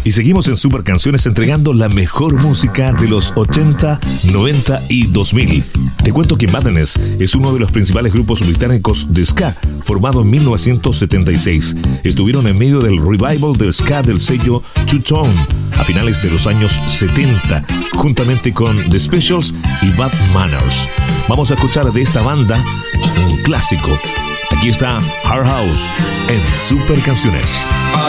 Y seguimos en Super Canciones entregando la mejor música de los 80, 90 y 2000. Te cuento que Madness es uno de los principales grupos británicos de ska, formado en 1976. Estuvieron en medio del revival del ska del sello Two Tone a finales de los años 70, juntamente con The Specials y Bad Manners. Vamos a escuchar de esta banda un clásico. Aquí está Hard House en Super Canciones.